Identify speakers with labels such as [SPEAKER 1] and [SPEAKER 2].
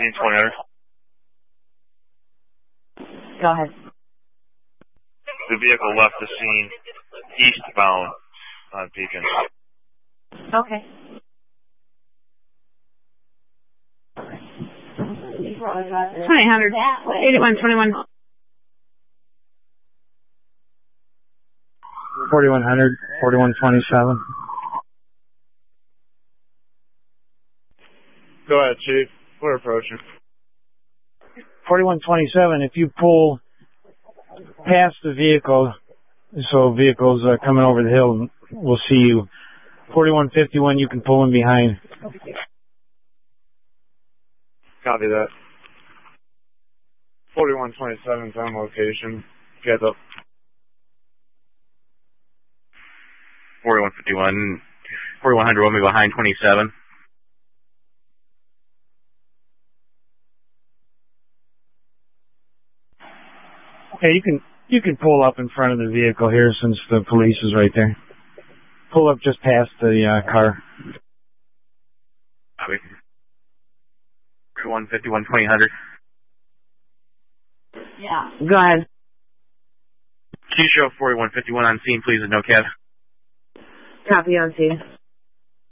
[SPEAKER 1] scene 2000.
[SPEAKER 2] Go ahead.
[SPEAKER 1] The vehicle left the scene eastbound on Beacon.
[SPEAKER 2] Okay. 2000. 8121.
[SPEAKER 3] 4100, 4127.
[SPEAKER 1] Go ahead, Chief. We're approaching.
[SPEAKER 3] 4127, if you pull past the vehicle, so vehicles coming over the hill will see you. 4151, you can pull in behind.
[SPEAKER 1] Copy that. 4127 is on location. Get up.
[SPEAKER 4] 4151, 4100 will be behind 27.
[SPEAKER 3] Hey, you can pull up in front of the vehicle here since the police is right there. Pull up just past the car.
[SPEAKER 4] Copy. 4151, 2000.
[SPEAKER 2] Yeah. Go ahead.
[SPEAKER 4] Can you show 4151 on scene, please, and no cab?
[SPEAKER 2] Copy on scene.